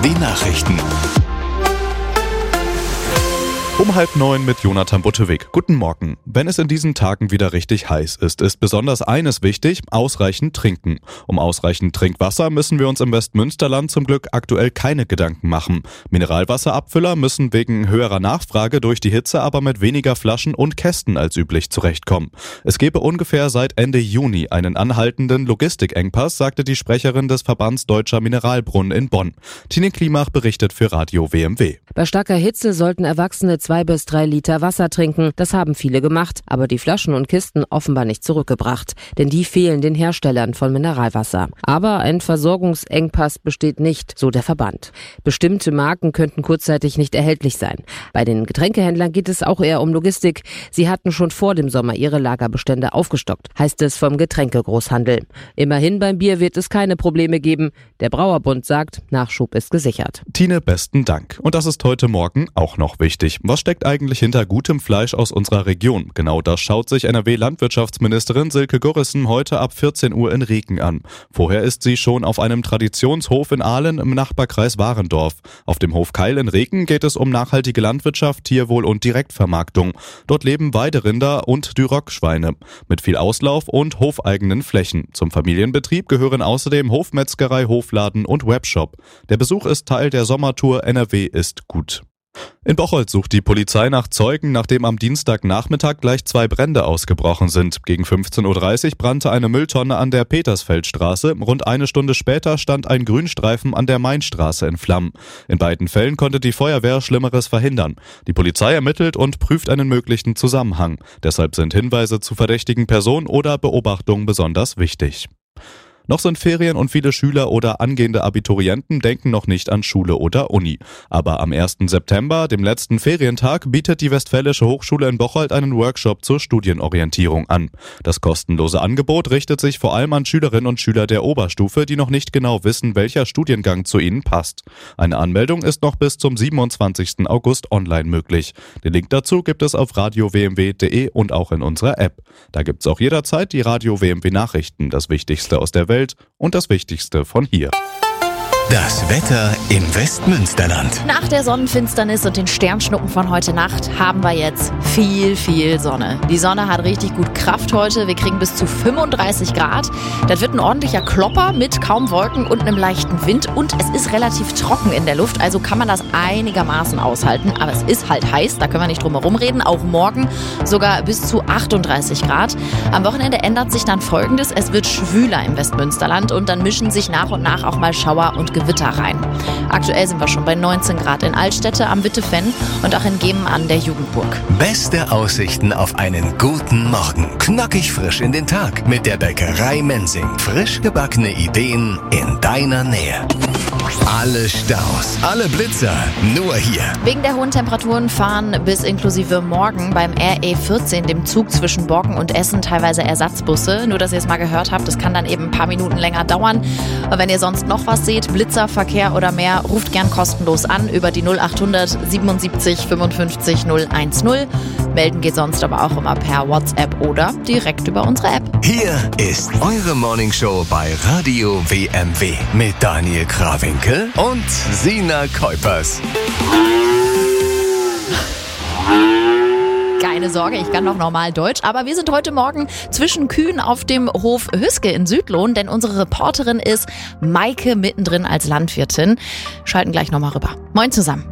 WMW Nachrichten. Um 8:30 mit Jonathan Buttewig. Guten Morgen. Wenn es in diesen Tagen wieder richtig heiß ist besonders eines wichtig: ausreichend trinken. Um ausreichend Trinkwasser müssen wir uns im Westmünsterland zum Glück aktuell keine Gedanken machen. Mineralwasserabfüller müssen wegen höherer Nachfrage durch die Hitze aber mit weniger Flaschen und Kästen als üblich zurechtkommen. Es gebe ungefähr seit Ende Juni einen anhaltenden Logistikengpass, sagte die Sprecherin des Verbands Deutscher Mineralbrunnen in Bonn. Tine Klimach berichtet für Radio WMW. Bei starker Hitze sollten Erwachsene 2 bis 3 Liter Wasser trinken. Das haben viele gemacht, aber die Flaschen und Kisten offenbar nicht zurückgebracht. Denn die fehlen den Herstellern von Mineralwasser. Aber ein Versorgungsengpass besteht nicht, so der Verband. Bestimmte Marken könnten kurzzeitig nicht erhältlich sein. Bei den Getränkehändlern geht es auch eher um Logistik. Sie hatten schon vor dem Sommer ihre Lagerbestände aufgestockt, heißt es vom Getränkegroßhandel. Immerhin beim Bier wird es keine Probleme geben. Der Brauerbund sagt, Nachschub ist gesichert. Tine, besten Dank. Und das ist heute Morgen auch noch wichtig. Was steckt eigentlich hinter gutem Fleisch aus unserer Region? Genau das schaut sich NRW-Landwirtschaftsministerin Silke Gorissen heute ab 14 Uhr in Reken an. Vorher ist sie schon auf einem Traditionshof in Ahlen im Nachbarkreis Warendorf. Auf dem Hof Keil in Reken geht es um nachhaltige Landwirtschaft, Tierwohl und Direktvermarktung. Dort leben Weiderinder und Duroc-Schweine mit viel Auslauf und hofeigenen Flächen. Zum Familienbetrieb gehören außerdem Hofmetzgerei, Hofladen und Webshop. Der Besuch ist Teil der Sommertour NRW ist gut. In Bocholt sucht die Polizei nach Zeugen, nachdem am Dienstagnachmittag gleich 2 Brände ausgebrochen sind. Gegen 15:30 Uhr brannte eine Mülltonne an der Petersfeldstraße. Rund eine Stunde später stand ein Grünstreifen an der Mainstraße in Flammen. In beiden Fällen konnte die Feuerwehr Schlimmeres verhindern. Die Polizei ermittelt und prüft einen möglichen Zusammenhang. Deshalb sind Hinweise zu verdächtigen Personen oder Beobachtungen besonders wichtig. Noch sind Ferien und viele Schüler oder angehende Abiturienten denken noch nicht an Schule oder Uni. Aber am 1. September, dem letzten Ferientag, bietet die Westfälische Hochschule in Bocholt einen Workshop zur Studienorientierung an. Das kostenlose Angebot richtet sich vor allem an Schülerinnen und Schüler der Oberstufe, die noch nicht genau wissen, welcher Studiengang zu ihnen passt. Eine Anmeldung ist noch bis zum 27. August online möglich. Den Link dazu gibt es auf radiowmw.de und auch in unserer App. Da gibt's auch jederzeit die Radio WMW Nachrichten, das Wichtigste aus der Welt und das Wichtigste von hier. Das Wetter im Westmünsterland. Nach der Sonnenfinsternis und den Sternschnuppen von heute Nacht haben wir jetzt viel Sonne. Die Sonne hat richtig gut Kraft heute. Wir kriegen bis zu 35 Grad. Das wird ein ordentlicher Klopper mit kaum Wolken und einem leichten Wind. Und es ist relativ trocken in der Luft, also kann man das einigermaßen aushalten. Aber es ist halt heiß, da können wir nicht drum herum reden. Auch morgen sogar bis zu 38 Grad. Am Wochenende ändert sich dann Folgendes. Es wird schwüler im Westmünsterland und dann mischen sich nach und nach auch mal Schauer und Gewitter rein. Aktuell sind wir schon bei 19 Grad in Altstädte am Wittefenn und auch in Gemen an der Jugendburg. Beste Aussichten auf einen guten Morgen. Knackig frisch in den Tag mit der Bäckerei Mensing. Frisch gebackene Ideen in deiner Nähe. Alle Staus, alle Blitzer, nur hier. Wegen der hohen Temperaturen fahren bis inklusive morgen beim RE14, dem Zug zwischen Borken und Essen, teilweise Ersatzbusse. Nur, dass ihr es mal gehört habt, das kann dann eben ein paar Minuten länger dauern. Und wenn ihr sonst noch was seht, Blitzerverkehr oder mehr, ruft gern kostenlos an über die 0800 77 55 010. Melden geht sonst aber auch immer per WhatsApp oder direkt über unsere App. Hier ist eure Morningshow bei Radio WMW mit Daniel Krawinkel und Sina Kuipers. Keine Sorge, ich kann noch normal Deutsch, aber wir sind heute Morgen zwischen Kühen auf dem Hof Hüske in Südlohn, denn unsere Reporterin ist Maike mittendrin als Landwirtin. Schalten gleich nochmal rüber. Moin zusammen.